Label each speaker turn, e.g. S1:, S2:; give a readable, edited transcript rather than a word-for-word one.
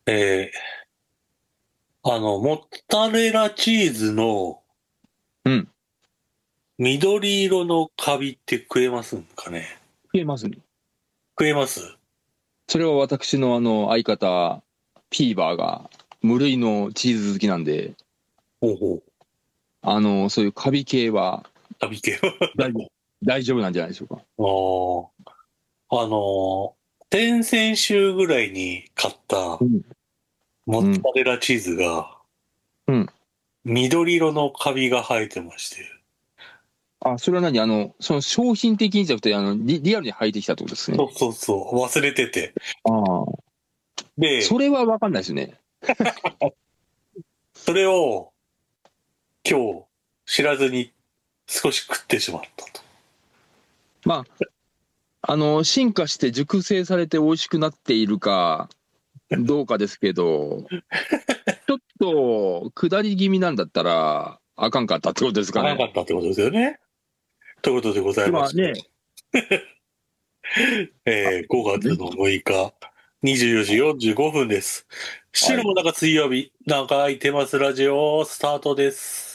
S1: えモッツァレラチーズの
S2: うん。
S1: 緑色のカビって食えますんかね？
S2: 消えますね。
S1: 食えます？
S2: それは私の相方、ピーバーが無類のチーズ好きなんで、
S1: ほうほう。
S2: そういうカビ系は
S1: カビ系
S2: 大丈夫、大丈夫なんじゃないでしょうか。
S1: は。先々週ぐらいに買った
S2: うん。
S1: モッツ
S2: うん。
S1: ァレラチーズが
S2: うん。
S1: 緑色のカビが生えてまして。
S2: あ、それは何その商品的にじゃなくて、リアルに入ってきたってことですね。
S1: そうそうそう。忘れてて。
S2: ああ。そ
S1: で、
S2: れはわかんないですね。
S1: それを今日知らずに少し食ってしまったと。
S2: ま進化して熟成されて美味しくなっているかどうかですけど、ちょっと下り気味なんだったら、あかんかったってことですか
S1: なか
S2: ね。
S1: ったってことですよね。ということでございまして。
S2: 今ね、あ、
S1: 5月の6日、24時45分です。
S2: はい。
S1: 白の中水曜日、長いテマスラジオスタートです。